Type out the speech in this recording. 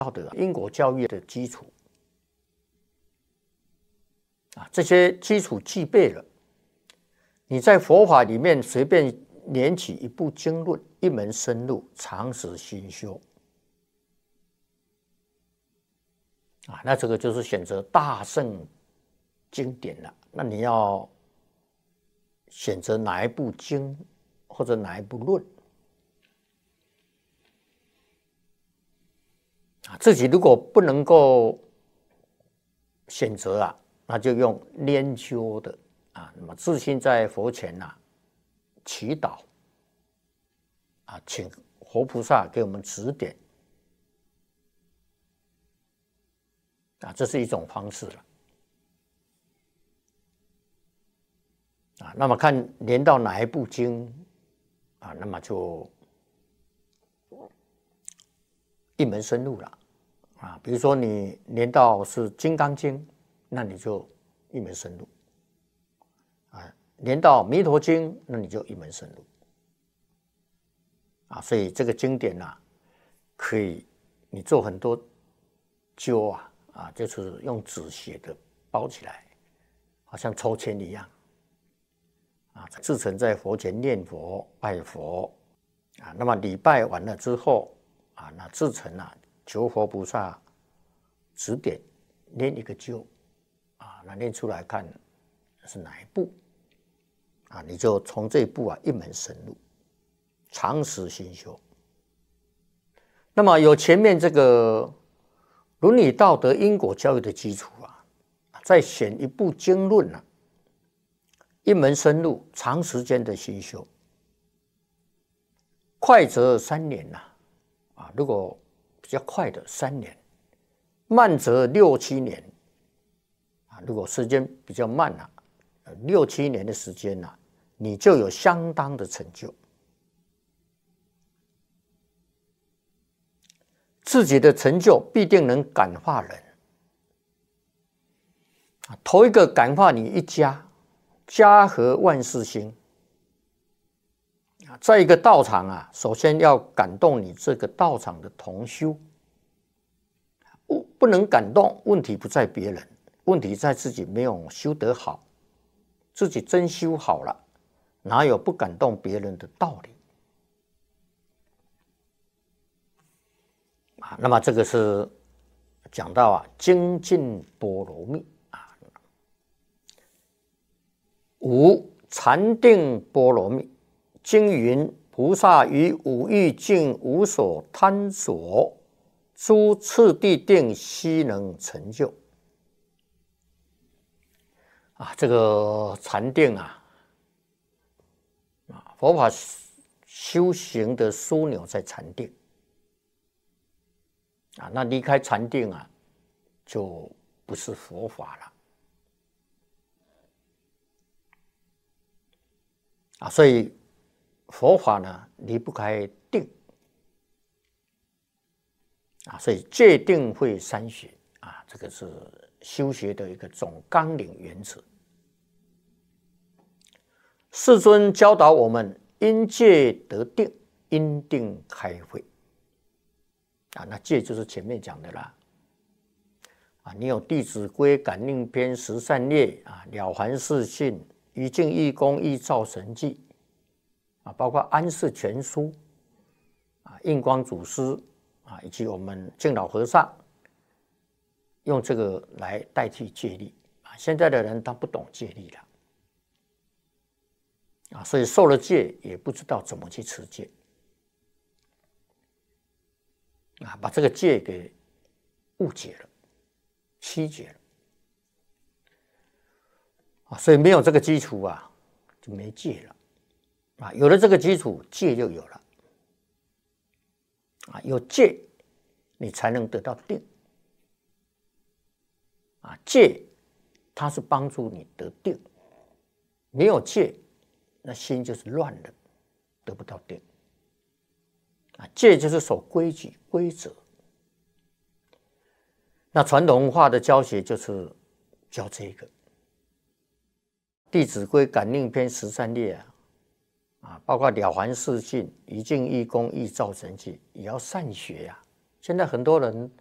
到的因果教育的基础这些基础具备了，你在佛法里面随便拈起一部经论，一门深入，长时熏修那这个就是选择大圣经典了。那你要选择哪一部经或者哪一部论自己如果不能够选择那就用研究的那么自心在佛前祈祷请活菩萨给我们指点这是一种方式了那么看连到哪一部经那么就一门深入了比如说你连到是《金刚经》，那你就一门深入连到《弥陀经》，那你就一门深入所以这个经典可以你做很多揪就是用纸写的包起来，好像抽签一样自诚在佛前念佛拜佛那么礼拜完了之后那自诚求佛菩萨指点，念一个咒那念出来看是哪一部你就从这一步一门深入，长时熏修。那么有前面这个伦理道德因果教育的基础再选一部经论一门深入，长时间的熏修，快则3年如果比较快的3年，慢则6、7年如果时间比较慢6、7年的时间你就有相当的成就。自己的成就必定能感化人头一个感化你一家，家和万事兴在一个道场首先要感动你这个道场的同修，不能感动，问题不在别人，问题在自己没有修得好，自己真修好了，哪有不感动别人的道理那么这个是讲到精进波罗蜜5禅定波罗蜜。经云：菩萨于五欲境无所贪着，诸次第定悉能成就这个禅定佛法修行的枢纽在禅定那离开禅定就不是佛法了所以佛法离不开定所以戒定慧三学这个是修学的一个总纲领原则。世尊教导我们因戒得定，因定开慧那戒就是前面讲的啦你有《弟子规》《感应篇》《十善业》了凡四训、于净义公义造神迹包括安世全书印光祖师以及我们净老和尚用这个来代替戒律现在的人他不懂戒律了所以受了戒也不知道怎么去持戒把这个戒给误解了、曲解了所以没有这个基础就没戒了有了这个基础，戒就有了有戒你才能得到定戒它是帮助你得定，没有戒那心就是乱的，得不到定戒就是守规矩规则那传统文化的教学就是教这个《弟子规》《感应篇》《十善业》包括了凡四训、于净义公义造神迹，也要善学现在很多人